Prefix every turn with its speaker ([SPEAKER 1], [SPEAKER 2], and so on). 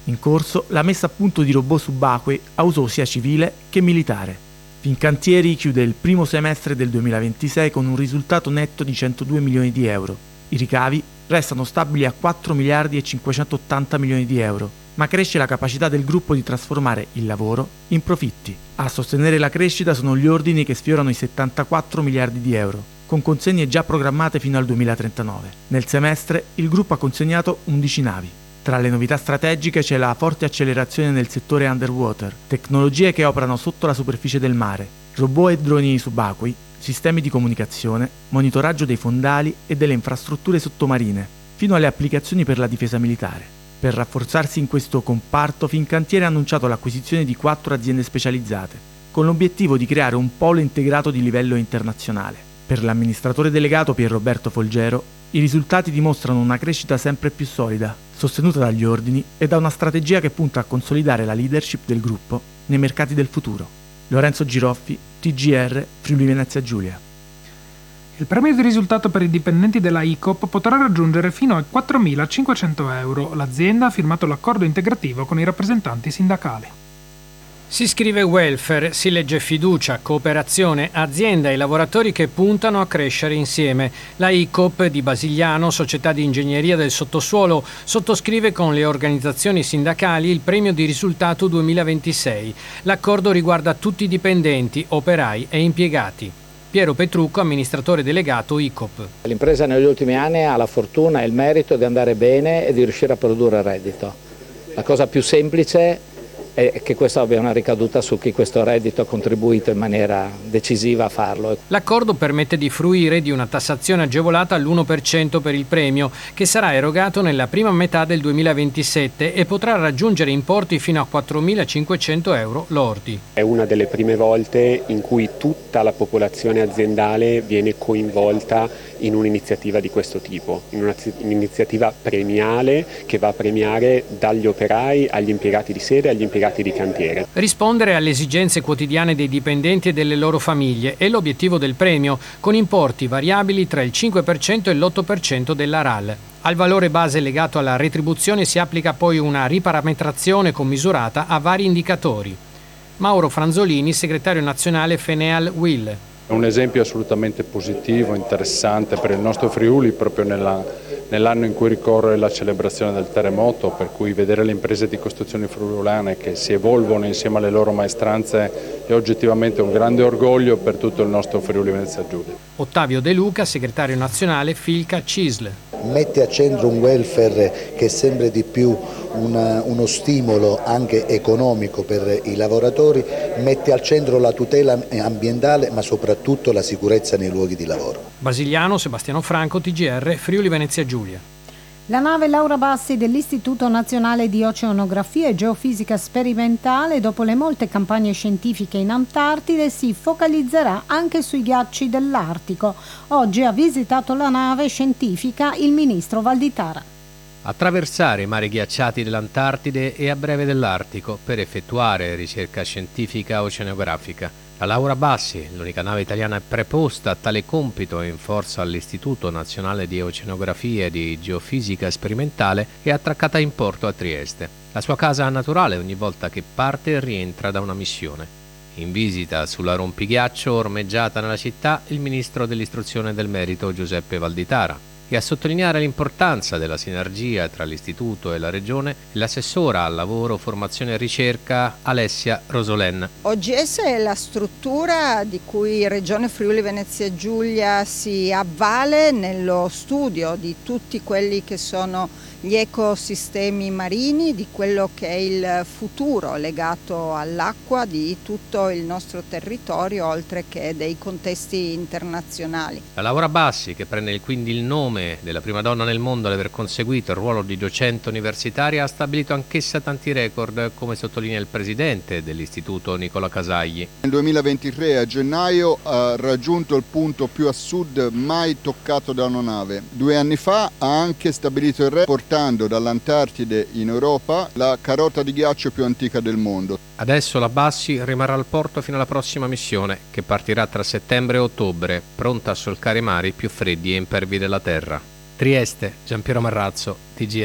[SPEAKER 1] In corso la messa a punto di robot subacquei a uso sia civile che militare. Fincantieri chiude il primo semestre del 2026 con un risultato netto di 102 milioni di euro. I ricavi restano stabili a 4 miliardi e 580 milioni di euro, ma cresce la capacità del gruppo di trasformare il lavoro in profitti. A sostenere la crescita sono gli ordini che sfiorano i 74 miliardi di euro, con consegne già programmate fino al 2039. Nel semestre il gruppo ha consegnato 11 navi. Tra le novità strategiche c'è la forte accelerazione nel settore underwater, tecnologie che operano sotto la superficie del mare, robot e droni subacquei, sistemi di comunicazione, monitoraggio dei fondali e delle infrastrutture sottomarine, fino alle applicazioni per la difesa militare. Per rafforzarsi in questo comparto, Fincantieri ha annunciato l'acquisizione di 4 aziende specializzate, con l'obiettivo di creare un polo integrato di livello internazionale. Per l'amministratore delegato Pierroberto Folgero, i risultati dimostrano una crescita sempre più solida, sostenuta dagli ordini e da una strategia che punta a consolidare la leadership del gruppo nei mercati del futuro. Lorenzo Giroffi, TGR, Friuli Venezia Giulia.
[SPEAKER 2] Il premio di risultato per i dipendenti della ICOP potrà raggiungere fino a 4.500 euro. L'azienda ha firmato l'accordo integrativo con i rappresentanti sindacali.
[SPEAKER 3] Si scrive welfare, si legge fiducia, cooperazione, azienda e lavoratori che puntano a crescere insieme. La ICOP di Basigliano, società di ingegneria del sottosuolo, sottoscrive con le organizzazioni sindacali il premio di risultato 2026. L'accordo riguarda tutti i dipendenti, operai e impiegati. Piero Petrucco, amministratore delegato ICOP.
[SPEAKER 4] L'impresa negli ultimi anni ha la fortuna e il merito di andare bene e di riuscire a produrre reddito. La cosa più semplice e che questo abbia una ricaduta su chi questo reddito ha contribuito in maniera decisiva a farlo.
[SPEAKER 3] L'accordo permette di fruire di una tassazione agevolata all'1% per il premio, che sarà erogato nella prima metà del 2027 e potrà raggiungere importi fino a 4.500 euro lordi.
[SPEAKER 5] È una delle prime volte in cui tutta la popolazione aziendale viene coinvolta in un'iniziativa di questo tipo, in un'iniziativa premiale che va a premiare dagli operai agli impiegati di sede e agli impiegati di cantiere.
[SPEAKER 3] Rispondere alle esigenze quotidiane dei dipendenti e delle loro famiglie è l'obiettivo del premio, con importi variabili tra il 5% e l'8% della RAL. Al valore base legato alla retribuzione si applica poi una riparametrazione commisurata a vari indicatori. Mauro Franzolini, segretario nazionale Feneal Will.
[SPEAKER 6] È un esempio assolutamente positivo, interessante per il nostro Friuli, proprio nell'anno in cui ricorre la celebrazione del terremoto, per cui vedere le imprese di costruzioni friulane che si evolvono insieme alle loro maestranze è oggettivamente un grande orgoglio per tutto il nostro Friuli Venezia Giulia.
[SPEAKER 3] Ottavio De Luca, segretario nazionale Filca CISL.
[SPEAKER 7] Mette a centro un welfare che è sempre di più uno stimolo anche economico per i lavoratori, mette al centro la tutela ambientale ma soprattutto la sicurezza nei luoghi di lavoro.
[SPEAKER 3] Basigliano, Sebastiano Franco, TGR, Friuli Venezia Giulia.
[SPEAKER 8] La nave Laura Bassi dell'Istituto Nazionale di Oceanografia e Geofisica Sperimentale, dopo le molte campagne scientifiche in Antartide, si focalizzerà anche sui ghiacci dell'Artico. Oggi ha visitato la nave scientifica il ministro Valditara.
[SPEAKER 9] Attraversare i mari ghiacciati dell'Antartide e a breve dell'Artico per effettuare ricerca scientifica oceanografica. La Laura Bassi, l'unica nave italiana preposta a tale compito in forza all'Istituto Nazionale di Oceanografia e di Geofisica Sperimentale, è attraccata in porto a Trieste, la sua casa naturale ogni volta che parte e rientra da una missione. In visita sulla rompighiaccio ormeggiata nella città, il ministro dell'istruzione e del merito Giuseppe Valditara, e a sottolineare l'importanza della sinergia tra l'istituto e la regione l'assessora al lavoro, formazione e ricerca Alessia Rosolen.
[SPEAKER 10] OGS è la struttura di cui Regione Friuli Venezia Giulia si avvale nello studio di tutti quelli che sono gli ecosistemi marini, di quello che è il futuro legato all'acqua di tutto il nostro territorio, oltre che dei contesti internazionali.
[SPEAKER 9] La Laura Bassi, che prende quindi il nome della prima donna nel mondo ad aver conseguito il ruolo di docente universitaria, ha stabilito anch'essa tanti record, come sottolinea il presidente dell'istituto Nicola Casagli.
[SPEAKER 11] Nel 2023 a gennaio ha raggiunto il punto più a sud mai toccato da una nave. 2 anni fa ha anche stabilito il record portando dall'Antartide in Europa la carota di ghiaccio più antica del mondo.
[SPEAKER 9] Adesso la Bassi rimarrà al porto fino alla prossima missione, che partirà tra settembre e ottobre, pronta a solcare i mari più freddi e impervi della Terra. Trieste, Giampiero Marrazzo, TG.